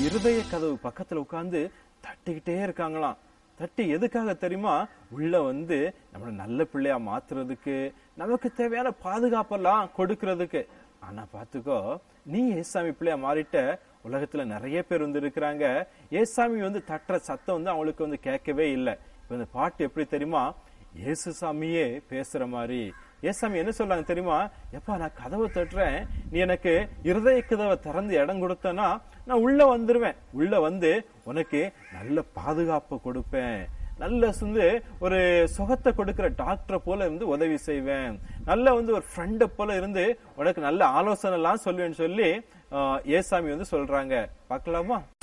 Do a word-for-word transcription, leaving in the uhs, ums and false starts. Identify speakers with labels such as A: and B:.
A: இருதய கதவு பக்கத்துல உட்கார்ந்து தட்டிக்கிட்டே இருக்காங்களாம். தட்டி எதுக்காக தெரியுமா? உள்ள வந்து நம்மள நல்ல பிள்ளையா மாத்துறதுக்கு, நமக்கு தேவையான பாதுகாப்பெல்லாம் கொடுக்கறதுக்கு. ஆனா பாத்துக்கோ, நீ ஏசாமி பிள்ளையா மாறிட்ட. உலகத்துல நிறைய பேர் வந்து இருக்கிறாங்க, ஏசாமி வந்து தட்டுற சத்தம் வந்து அவங்களுக்கு வந்து கேட்கவே இல்லை. இப்ப இந்த பாட்டு எப்படி தெரியுமா? ஏசு சாமியே பேசுற மாதிரி. ஏசாமி என்ன சொல்றாங்க தெரியுமா? எப்பா, நான் கதவை தட்டுறேன், நீ எனக்கு இருதய கதவை திறந்து இடம் கொடுத்தனா நான் உள்ள வந்துருவேன். உள்ள வந்து உனக்கு நல்ல பாதுகாப்பு கொடுப்பேன், நல்ல வந்து ஒரு சுகத்தை கொடுக்கிற டாக்டரை போல இருந்து உதவி செய்வேன், நல்ல வந்து ஒரு ஃப்ரெண்ட போல இருந்து உனக்கு நல்ல ஆலோசனை எல்லாம் சொல்லுவேன்னு சொல்லி ஏசாமி வந்து சொல்றாங்க. பார்க்கலாமா?